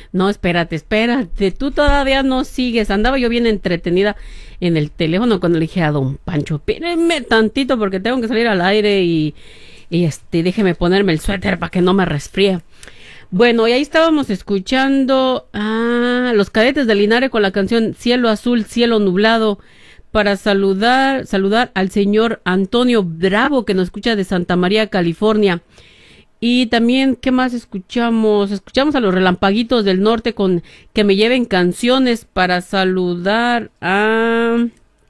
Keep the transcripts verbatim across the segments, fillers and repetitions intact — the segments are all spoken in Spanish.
No, espérate, espérate, tú todavía no sigues. Andaba yo bien entretenida en el teléfono cuando le dije a don Pancho, espérenme tantito porque tengo que salir al aire y, y este, déjeme ponerme el suéter para que no me resfríe. Bueno, y ahí estábamos escuchando a los Cadetes de Linares con la canción Cielo Azul, Cielo Nublado, para saludar, saludar al señor Antonio Bravo, que nos escucha de Santa María, California. Y también, ¿qué más escuchamos? Escuchamos a los Relampaguitos del Norte con Que Me Lleven Canciones para saludar a...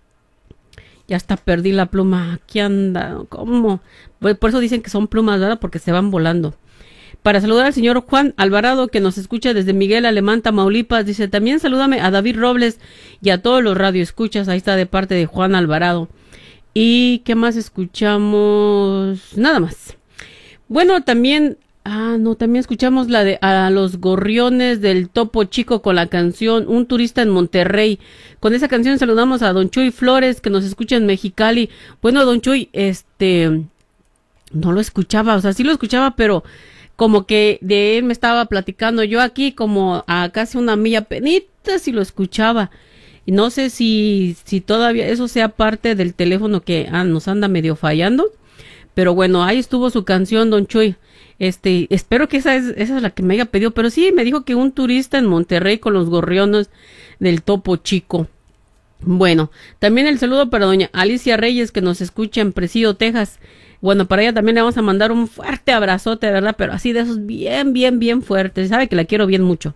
Ya hasta perdí la pluma. Aquí anda. ¿Cómo? Por eso dicen que son plumas, ¿verdad? Porque se van volando. Para saludar al señor Juan Alvarado, que nos escucha desde Miguel Alemán, Tamaulipas. Dice, también salúdame a David Robles y a todos los radioescuchas. Ahí está de parte de Juan Alvarado. ¿Y qué más escuchamos? Nada más. Bueno, también, ah, no, también escuchamos la de a los Gorriones del Topo Chico con la canción Un Turista en Monterrey. Con esa canción saludamos a don Chuy Flores, que nos escucha en Mexicali. Bueno, don Chuy, este, no lo escuchaba, o sea, sí lo escuchaba, pero como que de él me estaba platicando yo aquí como a casi una milla penita si lo escuchaba. Y no sé si, si todavía eso sea parte del teléfono que ah, nos anda medio fallando. Pero bueno, ahí estuvo su canción, don Chuy. Este, espero que esa es, esa es la que me haya pedido. Pero sí, me dijo que un turista en Monterrey con los Gorriones del Topo Chico. Bueno, también el saludo para doña Alicia Reyes, que nos escucha en Presidio, Texas. Bueno, para ella también le vamos a mandar un fuerte abrazote, ¿verdad? Pero así de esos bien, bien, bien fuertes. Sabe que la quiero bien mucho.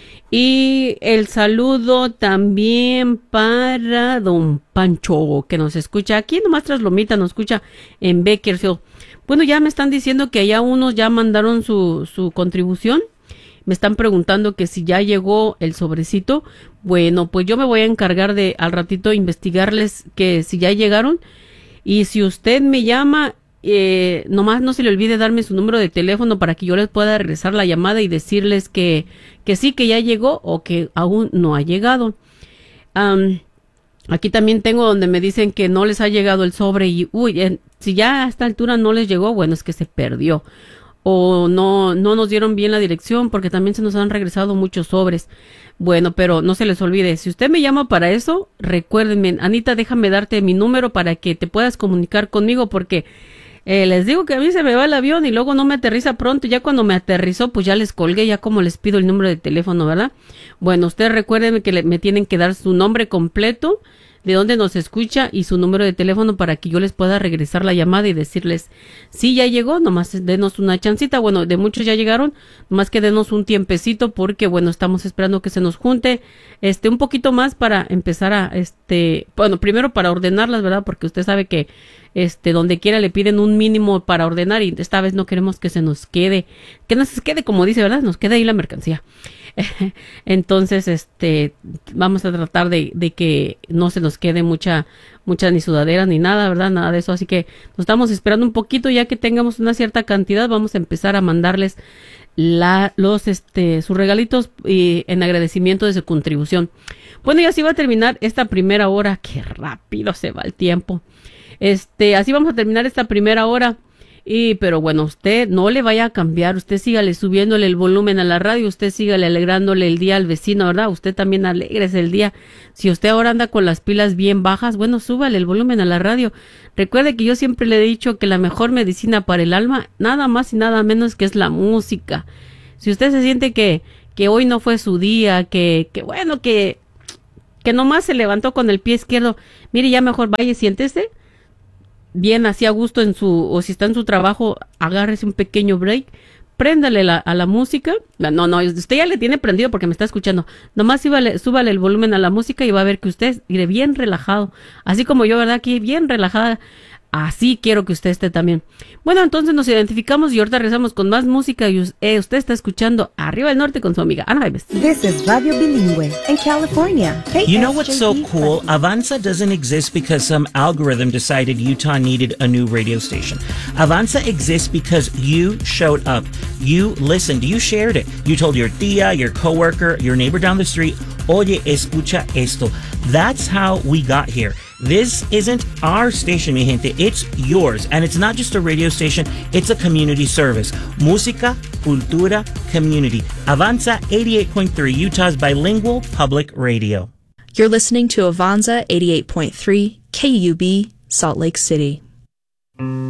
Y el saludo también para don Pancho, que nos escucha aquí, nomás tras Lomita, nos escucha en Bakersfield. Bueno, ya me están diciendo que allá unos ya mandaron su, su contribución. Me están preguntando que si ya llegó el sobrecito. Bueno, pues yo me voy a encargar de al ratito investigarles que si ya llegaron. Y si usted me llama, eh, nomás no se le olvide darme su número de teléfono para que yo les pueda regresar la llamada y decirles que, que sí, que ya llegó o que aún no ha llegado. Um, aquí también tengo donde me dicen que no les ha llegado el sobre y, uy, eh, si ya a esta altura no les llegó, bueno, es que se perdió. O no, no nos dieron bien la dirección porque también se nos han regresado muchos sobres. Bueno, pero no se les olvide, si usted me llama para eso, recuérdenme, Anita, déjame darte mi número para que te puedas comunicar conmigo porque eh, les digo que a mí se me va el avión y luego no me aterriza pronto. Ya cuando me aterrizó, pues ya les colgué, ya como les pido el número de teléfono, ¿verdad? Bueno, ustedes recuérdenme que le, me tienen que dar su nombre completo, de dónde nos escucha y su número de teléfono para que yo les pueda regresar la llamada y decirles, sí, ya llegó, nomás denos una chancita. Bueno, de muchos ya llegaron, nomás que denos un tiempecito porque, bueno, estamos esperando que se nos junte este un poquito más para empezar a, este, bueno, primero para ordenarlas, ¿verdad? Porque usted sabe que, este, donde quiera le piden un mínimo para ordenar y esta vez no queremos que se nos quede, que no se quede, como dice, ¿verdad? Nos quede ahí la mercancía. Entonces, este, vamos a tratar de, de que no se nos quede mucha, mucha ni sudadera ni nada, ¿verdad? Nada de eso. Así que nos estamos esperando un poquito, ya que tengamos una cierta cantidad, vamos a empezar a mandarles la, los, este, sus regalitos y en agradecimiento de su contribución. Bueno, y así va a terminar esta primera hora. Qué rápido se va el tiempo. Este, así vamos a terminar esta primera hora. Y, pero bueno, usted no le vaya a cambiar, usted sígale subiéndole el volumen a la radio, usted sígale alegrándole el día al vecino, ¿verdad? Usted también alégrese el día. Si usted ahora anda con las pilas bien bajas, bueno, súbale el volumen a la radio. Recuerde que yo siempre le he dicho que la mejor medicina para el alma, nada más y nada menos que es la música. Si usted se siente que, que hoy no fue su día, que, que bueno, que, que nomás se levantó con el pie izquierdo, mire, ya mejor vaya y siéntese bien así a gusto en su, o si está en su trabajo, agárrese un pequeño break, préndale la, a la música. No, no, usted ya le tiene prendido porque me está escuchando. Nomás súbale, súbale el volumen a la música y va a ver que usted iré bien relajado. Así como yo, ¿verdad? Aquí bien relajada. Así quiero que usted esté también. Bueno, entonces nos identificamos y ahorita regresamos con más música y eh, usted está escuchando Arriba del Norte con su amiga Ana Ives. This is Radio Bilingüe in California. You know what's so cool? Avanza doesn't exist because some algorithm decided Utah needed a new radio station. Avanza exists because you showed up. You listened. You shared it. You told your tía, your coworker, your neighbor down the street, oye, escucha esto. That's how we got here. This isn't our station, mi gente. It's yours. And it's not just a radio station. It's a community service. Música, cultura, community. Avanza eighty-eight point three, Utah's bilingual public radio. You're listening to Avanza eighty-eight point three K U B, Salt Lake City.